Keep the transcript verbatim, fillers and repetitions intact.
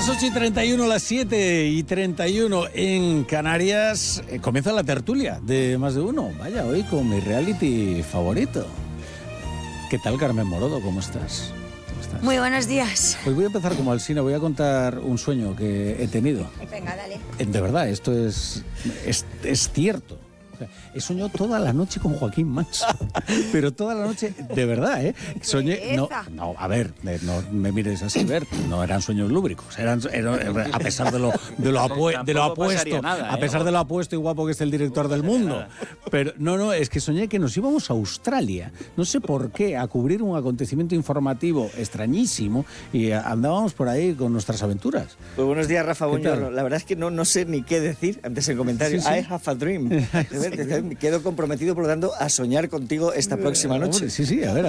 las ocho y treinta y uno, las siete y treinta y uno en Canarias, eh, comienza la tertulia de Más de Uno. Vaya, hoy con mi reality favorito. ¿Qué tal, Carmen Morodo? ¿Cómo estás? ¿Cómo estás? Muy buenos días. Pues voy a empezar como Alsina, voy a contar un sueño que he tenido. Venga, dale. De verdad, esto es, es, es cierto. He soñado toda la noche con Joaquín Manso, pero toda la noche, de verdad, ¿eh? Soñé, no, no, a ver, no me mires así, Bert, no eran sueños lúbricos, eran, eran a pesar de lo, de lo, apue, de lo apuesto, nada, ¿eh? A pesar de lo apuesto y guapo que es el director del mundo, pero no, no, es que soñé que nos íbamos a Australia, no sé por qué, a cubrir un acontecimiento informativo extrañísimo y andábamos por ahí con nuestras aventuras. Pues buenos días, Rafa Buñuel. La verdad es que no, no sé ni qué decir antes el comentario. Sí, sí. I have a dream. Me quedo comprometido, por lo tanto, a soñar contigo esta próxima noche. Sí, sí, a ver,